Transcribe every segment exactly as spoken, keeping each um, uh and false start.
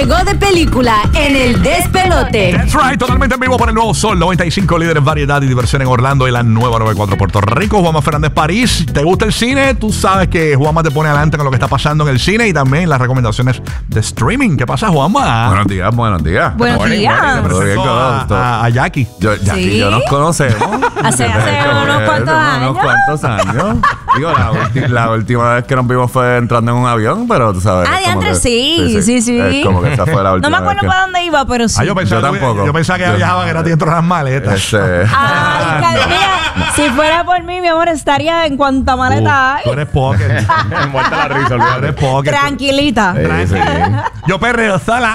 Llegó de película en el despelote. That's right, totalmente en vivo por el nuevo Sol noventa y cinco, líder en variedad y diversión en Orlando y la nueva noventa y cuatro Puerto Rico. Juanma Fernández París. ¿Te gusta el cine? Tú sabes que Juanma te pone adelante con lo que está pasando en el cine y también las recomendaciones de streaming. ¿Qué pasa, Juanma? Buenos días, buenos días. Buenos Morning, días. morning. Todo bien, a, todo. a, a Jackie. Yo, Jackie ¿Sí? y yo nos conocemos. Hace, hace unos cuantos años. Unos cuantos años. Digo, la, ulti- la última vez que nos vimos fue entrando en un avión, pero tú sabes. Ah, es como diantre, que- sí, sí, sí. Es como que esa fue la última No me acuerdo vez que- para dónde iba, pero sí. Ah, yo pensaba, Yo tampoco. Yo pensaba que Yo- viajaba que era dentro de las maletas. Este, Ay, Cari, mira, si fuera por mí, mi amor, estaría en cuanta maleta hay. Tú eres poker. Muerta la risa, Tú olvídate. eres poker. Tranquilita. Sí, sí. Yo perreo, sala.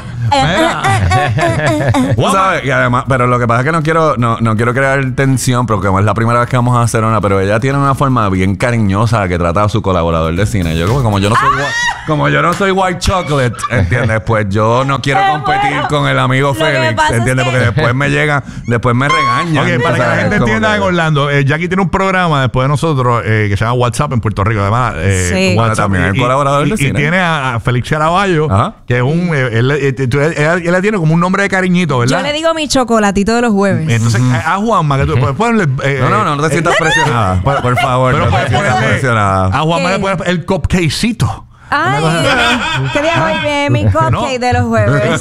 Tú sabes, y además, pero lo que pasa es que no quiero, no, no quiero crear tensión, porque como es la primera vez que vamos a hacer una, pero ella tiene una forma bien cariñosa que trata a su colaborador de cine. Yo como, como yo no soy gua- como yo no soy white chocolate, ¿entiendes? Pues yo no quiero Qué competir bueno. con el amigo Lo que Félix, pasa es ¿entiendes? que- Porque después me llegan, después me regañan. Ok, para o que sea, la gente es como entienda que- en Orlando, eh, Jackie tiene un programa después de nosotros eh, que se llama WhatsApp en Puerto Rico. Además, eh, Sí. Bueno, también es y- colaborador y, de y cine. tiene a, a Félix Caraballo, Ajá. que es un. eh, él, eh, tú- él, él- él le tiene como un nombre de cariñito, ¿verdad? Yo le digo mi chocolatito de los jueves. Entonces, a, a Juanma, que tú puedes ponerle. eh, No, no, no, no te sientas presionada. Por, por favor, Pero no te puedes sientas ponerle. presionada. A Juanma ¿Qué? le puedes el cupcakecito. Ay, ¿qué día hoy viene mi cupcake No. de los jueves?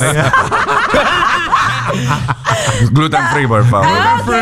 Gluten free, por favor. Ah, ok.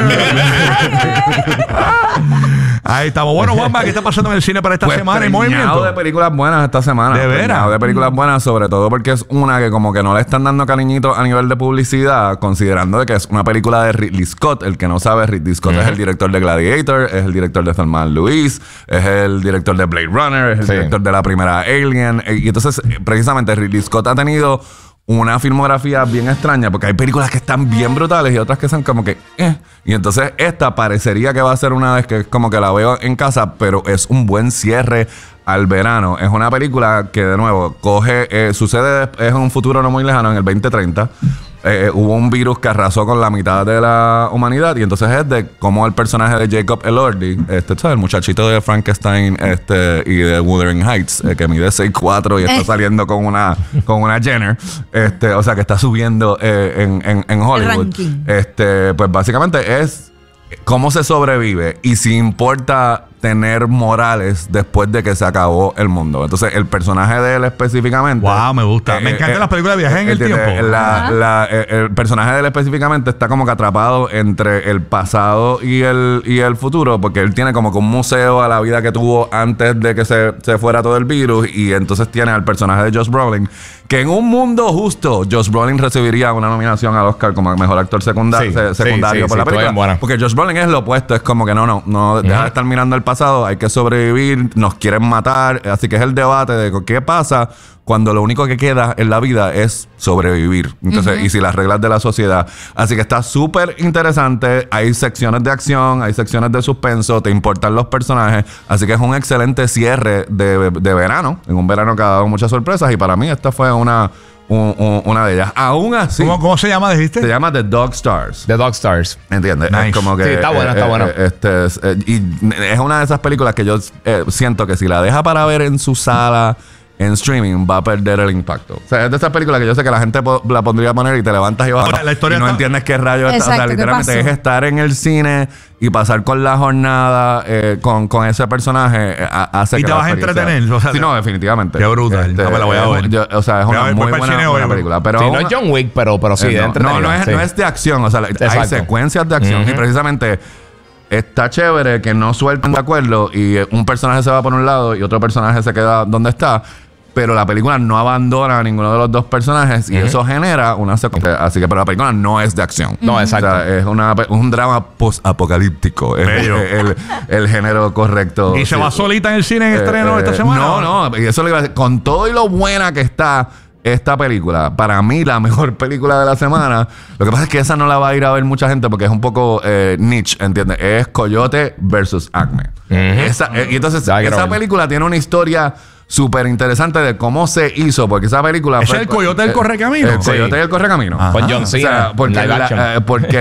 Ahí estamos. Bueno, Juanma, ¿qué está pasando en el cine para esta Pues semana? ¿Hay preñado movimiento? de películas buenas esta semana. ¿De veras? Preñado de películas buenas, sobre todo porque es una que como que no le están dando cariñito a nivel de publicidad, considerando de que es una película de Ridley Scott. El que no sabe, Ridley Scott es el director de Gladiator, es el director de Thelma and Louise, es el director de Blade Runner, es el Sí. director de la primera Alien. Eh, Y entonces, eh, precisamente, Ridley Scott ha tenido una filmografía bien extraña, porque hay películas que están bien brutales y otras que son como que eh. Y entonces esta parecería que va a ser una vez que es como que la veo en casa, pero es un buen cierre al verano. Es una película que, de nuevo, coge, eh, sucede, es en un futuro no muy lejano, en el veinte treinta. Eh, hubo un virus que arrasó con la mitad de la humanidad, y entonces es de cómo el personaje de Jacob Elordi, este, ¿sabes? El muchachito de Frankenstein este, y de Wuthering Heights, eh, que mide seis cua y está Eh. saliendo con una, con una Jenner, este, o sea, que está subiendo eh, en, en, en Hollywood. ranking. Este, pues básicamente es cómo se sobrevive y si importa tener morales después de que se acabó el mundo. Entonces, el personaje de él específicamente... Wow, me gusta. Me eh, encantan eh, las películas de viaje en el entiende, tiempo. la- Ajá. la- eh, el personaje de él específicamente está como que atrapado entre el pasado y el, y el futuro, porque él tiene como que un museo a la vida que tuvo antes de que se, se fuera todo el virus, y entonces tiene al personaje de Josh Brolin, que en un mundo justo, Josh Brolin recibiría una nominación al Oscar como mejor actor secunda- Sí, se- sí, secundario sí, por sí, la película. estuvo bien buena. Porque Josh Brolin es lo opuesto, es como que no, no, no, deja de estar mirando el pasado, hay que sobrevivir, nos quieren matar, así que es el debate de qué pasa cuando lo único que queda en la vida es sobrevivir. Entonces, y si las reglas de la sociedad. Así que está súper interesante, hay secciones de acción, hay secciones de suspenso, te importan los personajes, así que es un excelente cierre de, de verano, en un verano que ha dado muchas sorpresas, y para mí esta fue una, un- un- una de ellas. Aún así, ¿Cómo, ¿Cómo se llama, dijiste? se llama The Dog Stars. The Dog Stars. ¿Entiendes? Nice. Es como que. Sí, está buena, está buena. Este, es, eh, y es una de esas películas que yo eh, siento que si la deja para ver en su sala, en streaming, va a perder el impacto. O sea, es de esas películas que yo sé que la gente po- la pondría a poner y te levantas y vas Ahora, la historia y no está- entiendes qué rayos está. O sea, Exacto, ¿qué literalmente pasó? es estar en el cine y pasar con la jornada eh, con, con ese personaje eh, ha- hace Y que te la vas a experiencia- entretener, o sea, sí, no, definitivamente. Qué brutal. No me la voy a es- ver. yo- o sea, es Voy a una ver, voy muy para el buena, cine hoy, buena voy. película. Pero Sí, no aún- es John Wick, pero, pero sí, eh, de no, entretenida. no, no es, sí. no es de acción, o sea, hay Exacto. secuencias de acción, Ujú. y precisamente está chévere que no suelten de acuerdo y eh, un personaje se va por un lado y otro personaje se queda donde está, pero la película no abandona a ninguno de los dos personajes y Ujú. eso genera una secuencia. Así que, pero la película no es de acción. No, exacto. O sea, es una, un drama post-apocalíptico. Es Bello. el, el género correcto. ¿Y se Sí. va solita en el cine en Eh, estreno eh, esta semana? No, no, y eso le iba a decir. Con todo y lo buena que está esta película, para mí la mejor película de la semana. Lo que pasa es que esa no la va a ir a ver mucha gente porque es un poco eh, niche, ¿entiendes? Es Coyote versus Acme. Esa, eh, y entonces, Ya quiero esa verla. película tiene una historia súper interesante de cómo se hizo, porque esa película ¿Es fue... el Coyote del eh, Correcamino? El Sí. Coyote del Correcamino. Ajá. Con John O Cena. sea, porque, live la, action. eh, porque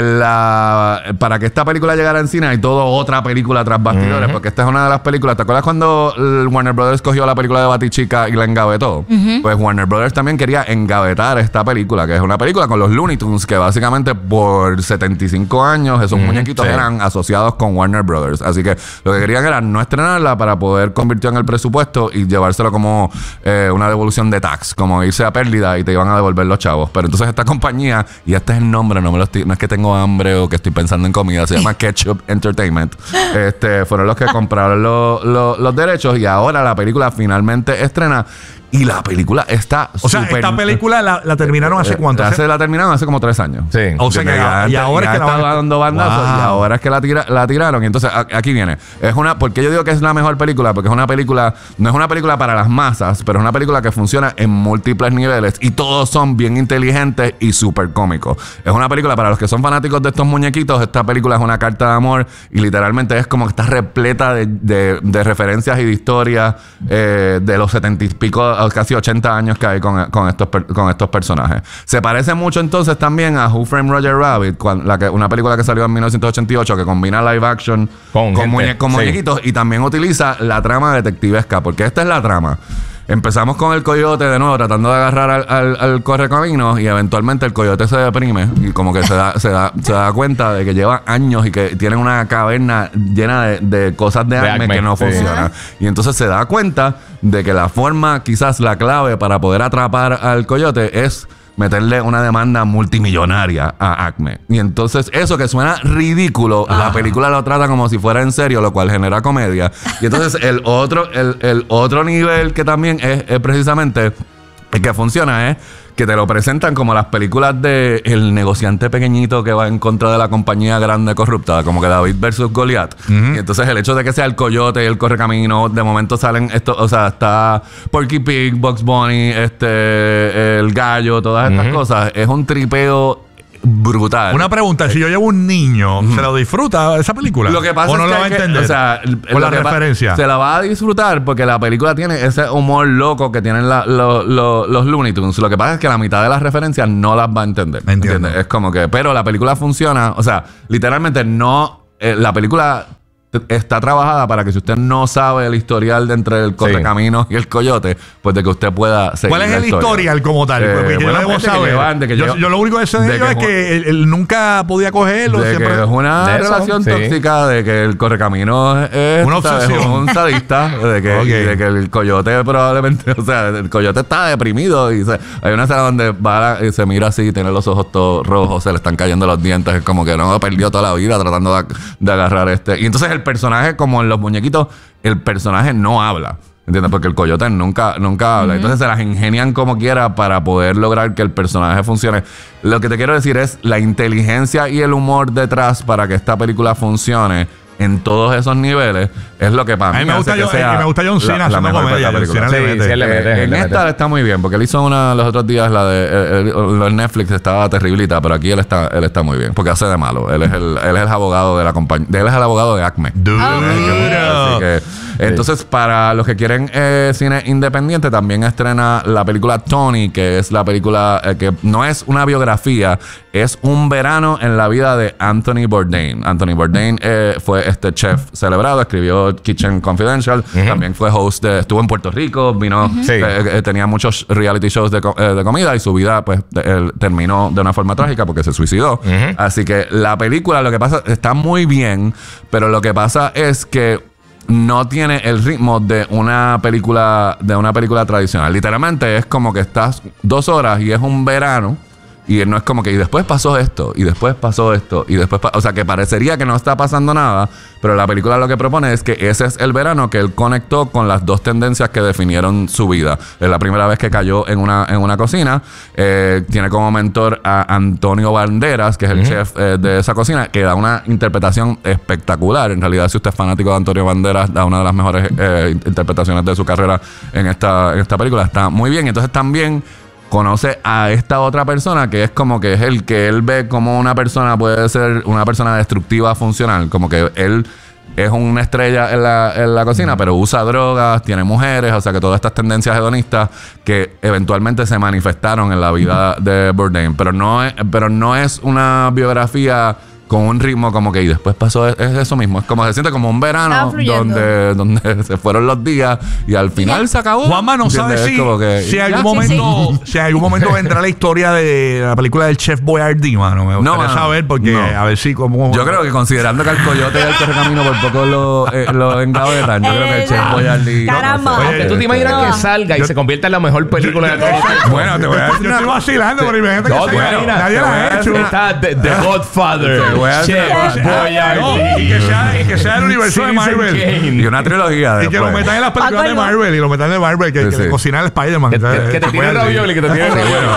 la para que esta película llegara en cine hay toda otra película tras bastidores, porque esta es una de las películas. ¿Te acuerdas cuando el Warner Brothers cogió la película de Batichica y la engavetó? Pues Warner Brothers también quería engavetar esta película, que es una película con los Looney Tunes, que básicamente por setenta y cinco años esos muñequitos sí. eran asociados con Warner Brothers. Así que lo que querían era no estrenarla para poder convertir en el presupuesto y llevárselo como eh, una devolución de tax, como irse a pérdida y te iban a devolver los chavos. Pero entonces esta compañía, y este es el nombre, no, me lo estoy- no es que tengo hambre o que estoy pensando en comida, se llama Ketchup Entertainment. Este, fueron los que compraron lo- lo- los derechos y ahora la película finalmente estrena. Y la película está O sea, súper- esta película la, la terminaron hace eh, cuánto. Hace, la terminaron hace como tres años. Sí. O sea que Ya y antes- ahora ya es que la estaba van a- dando bandazos Wow. y ahora es que la, tira- la tiraron. Y entonces a- aquí viene. Es una, porque yo digo que es la mejor película, porque es una película, no es una película para las masas, pero es una película que funciona en múltiples niveles y todos son bien inteligentes y súper cómicos. Es una película para los que son fanáticos de estos muñequitos. Esta película es una carta de amor y literalmente es como que está repleta de, de- de referencias y de historias eh, de los setenta y pico, casi ochenta años que hay con, con estos, per- con estos personajes. Se parece mucho entonces también a Who Framed Roger Rabbit, cuan- la que, una película que salió en mil novecientos ochenta y ocho que combina live action Con con, gente, muñe- con sí. muñequitos y también utiliza la trama detectivesca, porque esta es la trama. Empezamos con el coyote de nuevo tratando de agarrar al, al, al correcaminos y eventualmente el coyote se deprime y como que se da, se da, se da cuenta de que lleva años y que tiene una caverna llena de, de cosas de, De acme, acme, que no sí. funcionan. Y entonces se da cuenta de que la forma, quizás la clave para poder atrapar al coyote es meterle una demanda multimillonaria a Acme. Y entonces eso que suena ridículo, la película lo trata como si fuera en serio, lo cual genera comedia. Y entonces el otro, el, el otro nivel que también es, es precisamente el que funciona es que te lo presentan como las películas de el negociante pequeñito que va en contra de la compañía grande corrupta, como que David versus Goliat. Y entonces el hecho de que sea el coyote y el correcamino, de momento salen estos, o sea, está Porky Pig, Bugs Bunny, este, el gallo, todas estas cosas. Es un tripeo brutal. Una pregunta, si yo llevo un niño, ¿se lo disfruta esa película? Lo que pasa ¿O no es lo que, va a hay que- entender? o sea, el- por lo la que pa- referencia. se la va a disfrutar porque la película tiene ese humor loco que tienen la- lo- lo- los Looney Tunes. Lo que pasa es que la mitad de las referencias no las va a entender. Entiendo. ¿Entiendes? Es como que, pero la película funciona, o sea, literalmente no, eh, la película t- está trabajada para que si usted no sabe el historial de entre el correcaminos y el coyote, pues de que usted pueda seguir ¿Cuál es la el historia. historial como tal? Eh, Porque yo bueno, debo pues de que saber. llevan- de que yo, llevan- yo lo único que sé de, de ellos que es Juan- que él, él nunca podía cogerlo. De siempre... que es una De eso, relación sí. tóxica, de que el correcamino es Una ¿sabes? obsesión. un sadista, de que, Ok. y de que el coyote probablemente, o sea, el coyote está deprimido y se- hay una escena donde va la- y se mira así, tiene los ojos todos rojos, se le están cayendo los dientes, es como que no perdió toda la vida tratando de, de agarrar este. Y entonces el personaje, como en los muñequitos, el personaje no habla. ¿Entiendes? Porque el coyote nunca, nunca habla. Entonces se las ingenian como quiera para poder lograr que el personaje funcione. Lo que te quiero decir es la inteligencia y el humor detrás para que esta película funcione en todos esos niveles es lo que para A mí mí me gusta hace que John- sea eh, me gusta John Cena la- la haciendo mejor comedia. de la John película. Cena le Sí, mete. sí, él le mete. Eh, en le esta mete. está muy bien porque él hizo una los otros días la de eh, eh, los Netflix estaba terriblita, pero aquí él está él está muy bien porque hace de malo. Él es el él es el abogado de la compañía, él es el abogado de Acme. Duro. Así que, entonces, para los que quieren eh, cine independiente, también estrena la película Tony, que es la película eh, que no es una biografía, es un verano en la vida de Anthony Bourdain. Anthony Bourdain eh, fue este chef celebrado, escribió Kitchen Confidential, también fue host de, estuvo en Puerto Rico, vino, Sí. eh, eh, tenía muchos reality shows de, co- eh, de comida y su vida, pues, de- él terminó de una forma trágica porque se suicidó. Así que la película, lo que pasa, está muy bien, pero lo que pasa es que no tiene el ritmo de una película de una película tradicional. Literalmente es como que estás dos horas y es un verano y no es como que y después pasó esto y después pasó esto y después pa- o sea que parecería que no está pasando nada, pero la película lo que propone es que ese es el verano que él conectó con las dos tendencias que definieron su vida. Es la primera vez que cayó en una en una cocina. Eh, tiene como mentor a Antonio Banderas, que es el chef eh, de esa cocina, que da una interpretación espectacular. En realidad, si usted es fanático de Antonio Banderas, da una de las mejores eh, interpretaciones de su carrera en esta, en esta película. Está muy bien. Entonces también conoce a esta otra persona que es como que es el que él ve como una persona puede ser una persona destructiva funcional. Como que él es una estrella en la, en la cocina, pero usa drogas, tiene mujeres, o sea que todas estas tendencias hedonistas que eventualmente se manifestaron en la vida de Bourdain. Pero no es, pero no es una biografía con un ritmo como que y después pasó es, es eso mismo, es como se siente como un verano donde, donde se fueron los días y al final se acabó. Juanma no sabe si, que, si en algún momento sí, sí. si en algún momento vendrá la historia de la película del Chef Boyardee, mano. Me gustaría no, saber porque no. a ver si como yo creo que considerando que el coyote y el correcamino por poco lo, eh, lo engavetan, yo creo que el Chef Boyardee. Caramba. No, Oye, tú te imaginas no. que salga y yo, se convierta en la mejor película de todos los tiempos. Bueno, te voy a decir, yo estoy vacilando, pero imagínate que nadie la ha hecho. Está The Godfather. Y que sea, y que sea el universo de Marvel. Y una trilogía. Y que lo metan en las películas de Marvel. Y lo metan de Marvel. Que, sí, que sí. cocinan el Spider-Man. Que, que, que te tiene ravioli. Que te tiene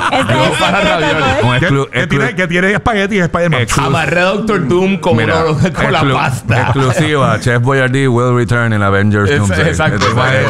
ravioli. Que tiene espagueti y Spider-Man. Amarré a Doctor Doom con la pasta. Exclusiva. Chef Boyardee will return in Avengers Doomsday. Exacto.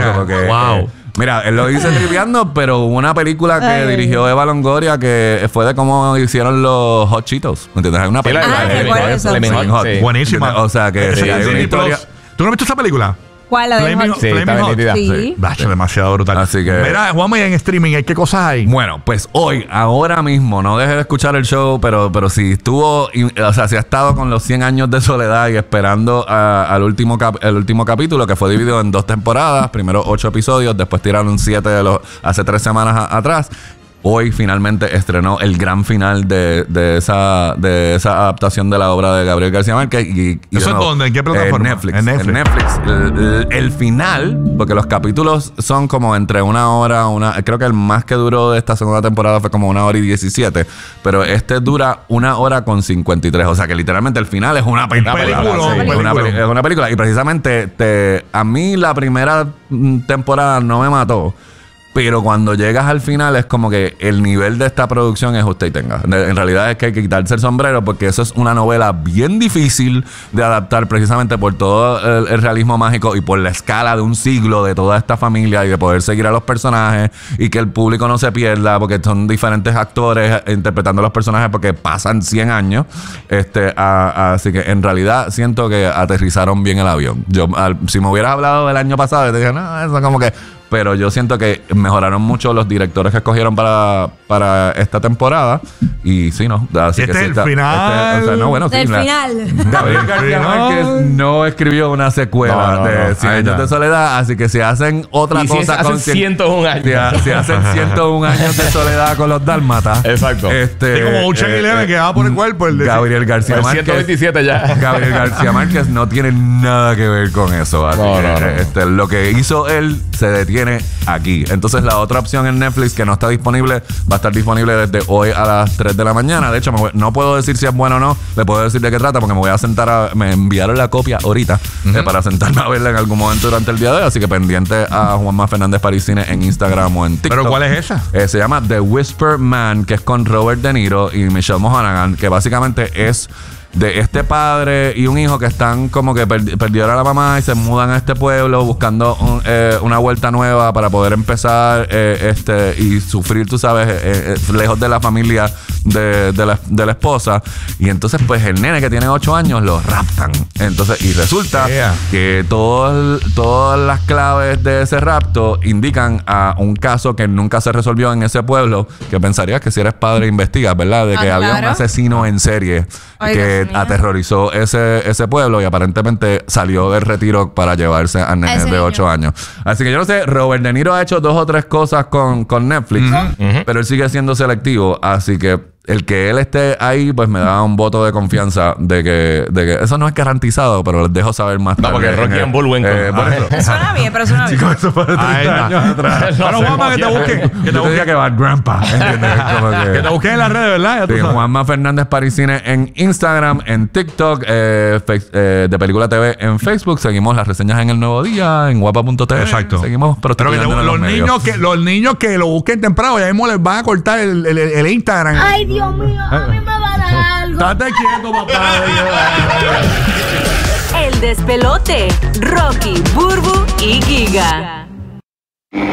Wow. Mira, él lo dice triviando, pero hubo una película que Ay. dirigió Eva Longoria que fue de cómo hicieron los Hot Cheetos. ¿Me entiendes? Hay una película. Ah, de, eso. de, de, de Hot. Sí. Buenísima. O sea, que sí, sí, hay sí, una historia. ¿Tú no has visto esa película? ¿Cuál? La de Flaming, Hot. Sí, Flaming Hot. Sí. sí. Bacho, demasiado brutal. Así que... Mira, Juanma, en streaming, ¿qué cosas hay? Bueno, pues hoy, ahora mismo, no dejes de escuchar el show, pero, pero si estuvo, o sea, si ha estado con los cien años de soledad y esperando a, al último cap, el último capítulo, que fue dividido en dos temporadas, primero ocho episodios, después tiraron siete de los hace tres semanas a, atrás. Hoy finalmente estrenó el gran final de, de, esa, de esa adaptación de la obra de Gabriel García Márquez. Y, y ¿Eso es dónde? ¿En qué plataforma? En Netflix. En Netflix. En Netflix. El, el, el final, porque los capítulos son como entre una hora, una creo que el más que duró de esta segunda temporada fue como una hora y diecisiete. Pero este dura una hora con cincuenta y tres. O sea que literalmente el final es una película. Película, sí, película. Una peli- es una película. Y precisamente te, a mí la primera temporada no me mató. Pero cuando llegas al final es como que el nivel de esta producción es usted y tenga. En realidad es que hay que quitarse el sombrero porque eso es una novela bien difícil de adaptar precisamente por todo el, el realismo mágico y por la escala de un siglo de toda esta familia y de poder seguir a los personajes y que el público no se pierda porque son diferentes actores interpretando a los personajes porque pasan cien años. Este, a, a, así que en realidad siento que aterrizaron bien el avión. Yo, al, si me hubieras hablado del año pasado, te dije, no, eso como que... Pero yo siento que mejoraron mucho los directores que escogieron para, para esta temporada. Y sí, ¿no? Así este que es sí, el está, final. Este, o sea, no, bueno, sí, del la, final. Gabriel García Márquez no escribió una secuela no, no, de no, Cien años de soledad. Así que si hacen otra y cosa si con... Hacen ciento un años. Si, si hacen ciento un años de soledad con los dálmatas. Exacto. Este, sí, como un Chucky Leve que va por el cuerpo. El de Gabriel García el Márquez. ciento veintisiete ya. Gabriel García Márquez no tiene nada que ver con eso. Así no, que no, no. Este, lo que hizo él se detiene aquí. Entonces la otra opción en Netflix que no está disponible va a estar disponible desde hoy a las tres de la mañana. De hecho, me voy, no puedo decir si es bueno o no. Le puedo decir de qué trata porque me voy a sentar a... Me enviaron la copia ahorita uh-huh. eh, para sentarme a verla en algún momento durante el día de hoy. Así que pendiente a Juanma Fernández París Cine en Instagram o en TikTok. ¿Pero cuál es esa? Eh, se llama The Whisper Man, que es con Robert De Niro y Michelle Monaghan, que básicamente es de este padre y un hijo que están como que perdi- perdieron a la mamá y se mudan a este pueblo buscando un, eh, una vuelta nueva para poder empezar eh, este y sufrir, tú sabes, eh, eh, lejos de la familia de, de, la, de la esposa. Y entonces pues el nene que tiene ocho años lo raptan. Entonces, y resulta yeah. que todo, todas las claves de ese rapto indican a un caso que nunca se resolvió en ese pueblo, que pensarías que si eres padre investigas, ¿verdad? De que ah, había claro. un asesino en serie Ay, que aterrorizó ese, ese pueblo y aparentemente salió del retiro para llevarse a nenes de ocho años. Así que yo no sé, Robert De Niro ha hecho dos o tres cosas con, con Netflix, uh-huh. pero él sigue siendo selectivo, así que el que él esté ahí, pues me da un voto de confianza de que, de que eso no es garantizado, pero les dejo saber más tarde. No, porque Rocky and Bullwinkle. Eh, ah, suena bien, pero suena bien. Chicos, eso fue de treinta años atrás. Bueno, Juanma, que te busquen. Que te diría que va Grandpa. ¿Entiendes? Como que, que te busquen en las redes, ¿verdad? Sí, Juanma Fernández París Cine en Instagram, en TikTok, eh, face, eh, de Película T V en Facebook. Seguimos las reseñas en El Nuevo Día, en guapa punto t v. Exacto. Seguimos pero que te, los, los niños que Los niños que lo busquen temprano, ya mismo les van a cortar el, el, el Instagram. Ay, Dios mío. Me va a dar algo. Estate quieto, papá. El Despelote. Rocky, Burbu y Giga.